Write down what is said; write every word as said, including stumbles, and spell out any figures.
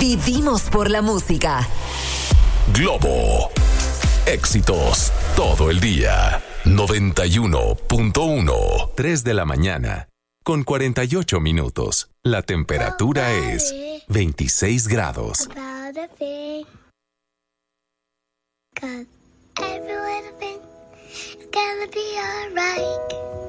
Vivimos por la música. Globo. Éxitos todo el día. noventa y uno punto uno. tres de la mañana. Con cuarenta y ocho minutos. La temperatura es veintiséis grados. About a thing. 'Cause every little thing is gonna be alright.